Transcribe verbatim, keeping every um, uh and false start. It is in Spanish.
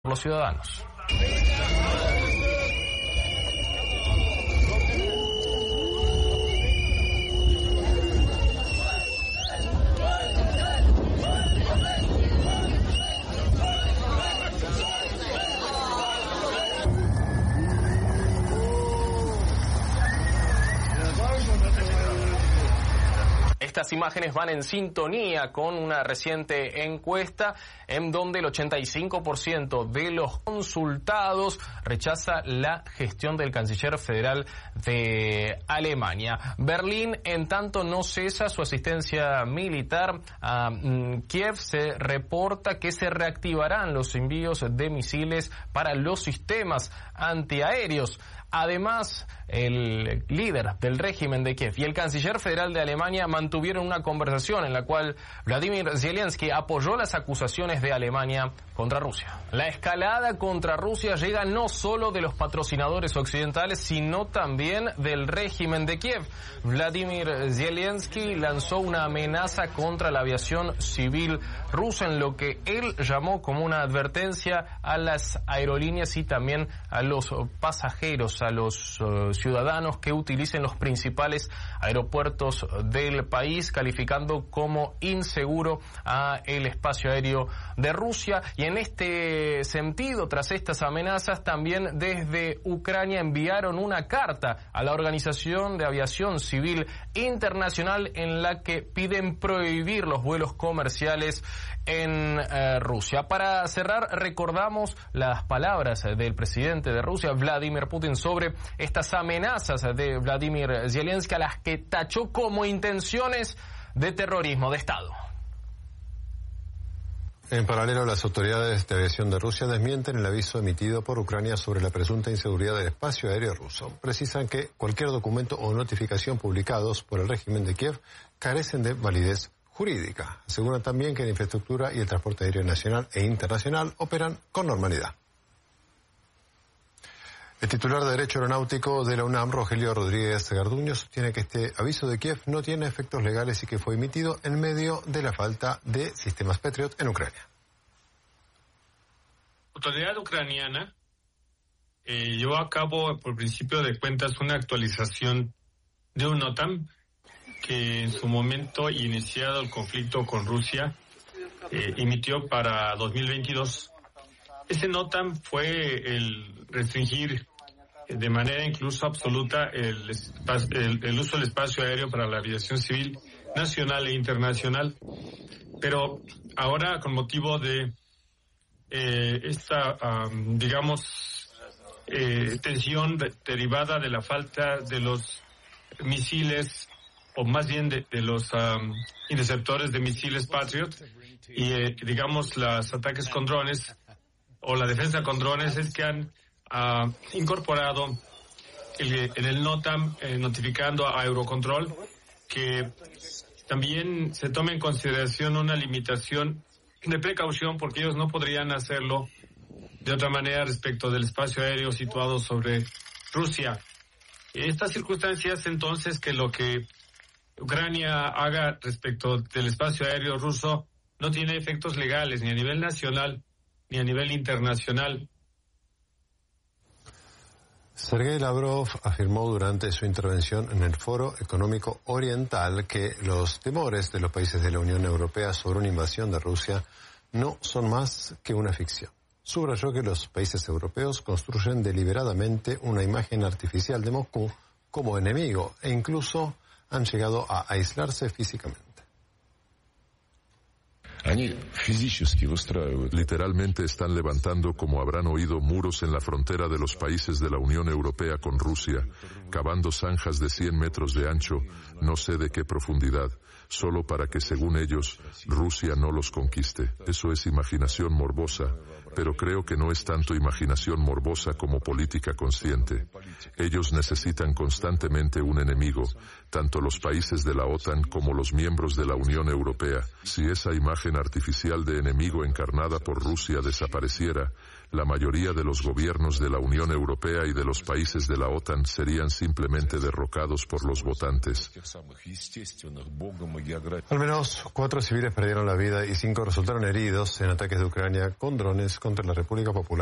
los ciudadanos. Estas imágenes van en sintonía con una reciente encuesta en donde el ochenta y cinco por ciento de los consultados rechaza la gestión del canciller federal de Alemania. Berlín, en tanto, no cesa su asistencia militar a Kiev. Se reporta que se reactivarán los envíos de misiles para los sistemas antiaéreos. Además, el líder del régimen de Kiev y el canciller federal de Alemania mantuvieron una conversación en la cual Vladimir Zelensky apoyó las acusaciones de Alemania contra Rusia. La escalada contra Rusia llega no solo de los patrocinadores occidentales, sino también del régimen de Kiev. Vladimir Zelensky lanzó una amenaza contra la aviación civil rusa en lo que él llamó como una advertencia a las aerolíneas y también a los pasajeros, a los uh, ciudadanos que utilicen los principales aeropuertos del país, calificando como inseguro a el espacio aéreo de Rusia. Y en este sentido, tras estas amenazas, también desde Ucrania enviaron una carta a la Organización de Aviación Civil Internacional en la que piden prohibir los vuelos comerciales en eh, Rusia. Para cerrar, recordamos las palabras del presidente de Rusia, Vladimir Putin, sobre estas amenazas de Vladimir Zelensky, a las que tachó como intenciones de terrorismo de Estado. En paralelo, las autoridades de aviación de Rusia desmienten el aviso emitido por Ucrania sobre la presunta inseguridad del espacio aéreo ruso. Precisan que cualquier documento o notificación publicados por el régimen de Kiev carecen de validez jurídica. Aseguran también que la infraestructura y el transporte aéreo nacional e internacional operan con normalidad. El titular de Derecho Aeronáutico de la UNAM, Rogelio Rodríguez Garduño, sostiene que este aviso de Kiev no tiene efectos legales y que fue emitido en medio de la falta de sistemas Patriot en Ucrania. La autoridad ucraniana eh, llevó a cabo, por principio de cuentas, una actualización de un NOTAM que en su momento, iniciado el conflicto con Rusia, eh, emitió para dos mil veintidós. Ese NOTAM fue el restringir de manera incluso absoluta el, el, el uso del espacio aéreo para la aviación civil nacional e internacional. Pero ahora, con motivo de eh, esta, um, digamos, eh, tensión de, derivada de la falta de los misiles, o más bien de, de los um, interceptores de misiles Patriot, y eh, digamos los ataques con drones, o la defensa con drones, es que han uh, incorporado el, en el NOTAM, eh, notificando a Eurocontrol que también se tome en consideración una limitación de precaución, porque ellos no podrían hacerlo de otra manera respecto del espacio aéreo situado sobre Rusia. Estas circunstancias, entonces, que lo que Ucrania haga respecto del espacio aéreo ruso no tiene efectos legales ni a nivel nacional ni a nivel internacional. Sergei Lavrov afirmó durante su intervención en el Foro Económico Oriental que los temores de los países de la Unión Europea sobre una invasión de Rusia no son más que una ficción. Subrayó que los países europeos construyen deliberadamente una imagen artificial de Moscú como enemigo e incluso han llegado a aislarse físicamente. Literalmente están levantando, como habrán oído, muros en la frontera de los países de la Unión Europea con Rusia, cavando zanjas de cien metros de ancho, no sé de qué profundidad, solo para que, según ellos, Rusia no los conquiste. Eso es imaginación morbosa, pero creo que no es tanto imaginación morbosa como política consciente. Ellos necesitan constantemente un enemigo, tanto los países de la OTAN como los miembros de la Unión Europea. Si esa imagen artificial de enemigo encarnada por Rusia desapareciera, la mayoría de los gobiernos de la Unión Europea y de los países de la OTAN serían simplemente derrocados por los votantes. Al menos cuatro civiles perdieron la vida y cinco resultaron heridos en ataques de Ucrania con drones contra la República Popular